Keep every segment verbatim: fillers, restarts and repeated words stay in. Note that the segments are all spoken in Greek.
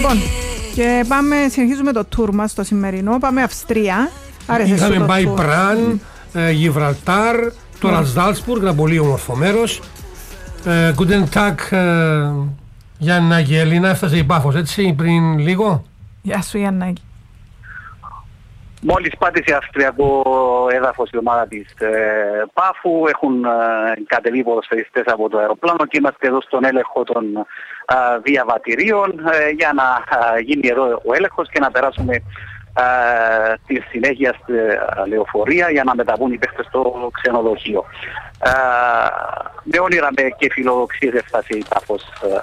Λοιπόν, και πάμε, συνεχίζουμε το tour μας το σημερινό. Πάμε Αυστρία. Είχαμε πάει Πραν, ε, Γιβραλτάρ, τώρα Ζάλτσμπουργκ, ένα πολύ όμορφο μέρος. Guten Tag, ε, Γιάννακη Έλληνα, έφτασε η Πάφος, έτσι, πριν λίγο. Γεια σου Γιάννακη. Μόλις πάτησε αυστριακό έδαφος η ομάδα της ε, Πάφου, έχουν ε, κατεβεί ποδοσφαιριστές από το αεροπλάνο και είμαστε εδώ στον έλεγχο των ε, διαβατηρίων ε, για να ε, γίνει εδώ ο έλεγχος και να περάσουμε ε, στη συνέχεια στη ε, λεωφορεία για να μεταβούν οι παίχτες στο ξενοδοχείο. Ε, με όνειρα με και φιλοδοξίες έφτασε η Πάφος ε,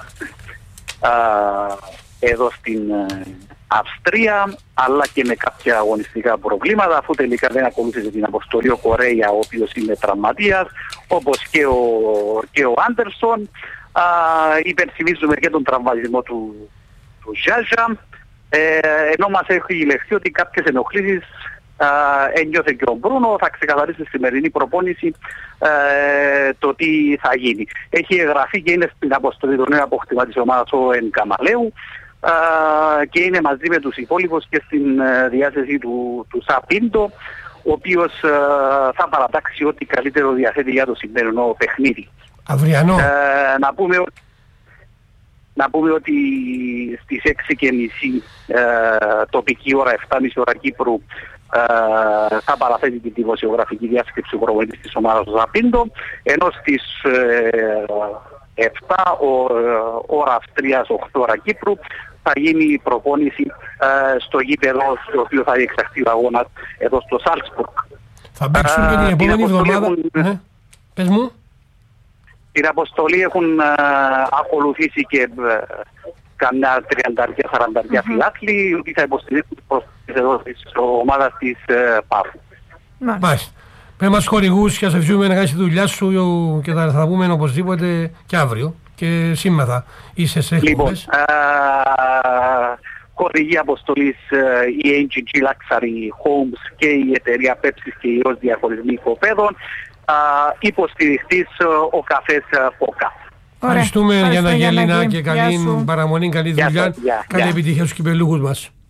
ε, εδώ στην ε, Αυστρία, αλλά και με κάποια αγωνιστικά προβλήματα, αφού τελικά δεν ακολούθησε την αποστολή ο Κορέια, ο οποίος είναι τραυματίας, όπως και ο, και ο Άντερσον. Α, υπενθυμίζουμε και τον τραυματισμό του, του Ζάζα, ε, ενώ μας έχει λεχθεί ότι κάποιες ενοχλήσεις α, ένιωθε και ο Μπρούνο. Θα ξεκαθαρίσει στη σημερινή προπόνηση ε, το τι θα γίνει. Έχει εγγραφεί και είναι στην αποστολή του νέου αποκτήμα της ομάδας ο Εν Καμαλέου, Uh, και είναι μαζί με τους υπόλοιπους και στην uh, διάθεση του, του Σαπίντο, ο οποίος uh, θα παρατάξει ό,τι καλύτερο διαθέτει για το σημερινό παιχνίδι. Αυριανό. Uh, να, πούμε, να πούμε ότι στις έξι και μισή uh, τοπική ώρα, επτά και μισή ώρα Κύπρου, uh, θα παραθέτει την δημοσιογραφική διάσκεψη προπονητής της ομάδας του Σαπίντο, ενώ στις uh, επτά ώρα Αυστρίας, οκτώ ώρα Κύπρου θα γίνει η προπόνηση ε, στο γήπεδο στο οποίο θα διεξαχθεί ο αγώνας εδώ στο Σάλτσμπουργκ. Θα παίξουν και την επόμενη εβδομάδα. Έχουν, ναι. Πες μου. Την αποστολή έχουν ε, ακολουθήσει και ε, καμιά τριάντα σαράντα mm-hmm. φιλάθλοι, οι οποίοι θα υποστηρίξουν τις ομάδας της ε, Πάφου. Μάλιστα. Πες μας χορηγούς και ας ευχαριστούμε να κάνεις τη δουλειά σου και θα, θα πούμε οπωσδήποτε και αύριο και σήμερα είσαι σε εκπομπές. Λοιπόν, χορηγή αποστολής η έιτς τζι Luxury Homes και η εταιρεία Pepsi και η ΟΣ Διαχωρισμοί Οικοπαίδων, υποστηριχτής ο καφές Πόκα. Ευχαριστούμε Γιάννα Γελίνα και καλή παραμονή, καλή δουλειά, καλή επιτυχία στους κυπελλούχους μας.